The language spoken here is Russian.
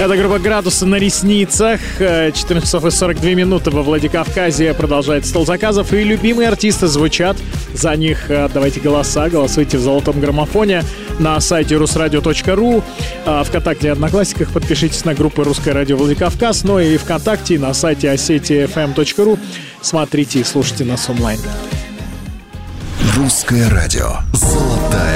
Это группа «Градусы на ресницах». 14 часов и 42 минуты во Владикавказе. Продолжает стол заказов. И любимые артисты звучат. За них отдавайте голоса. Голосуйте в золотом граммофоне на сайте rusradio.ru. ВКонтакте и Одноклассниках подпишитесь на группы «Русское радио Владикавказ». Ну и ВКонтакте, и на сайте osetiafm.ru. Смотрите и слушайте нас онлайн. Русское радио. Золотая